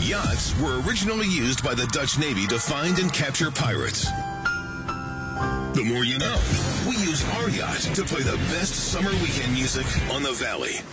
Yachts were originally used by the Dutch Navy to find and capture pirates. The more you know. We use our yacht to play the best summer weekend music on the Valley.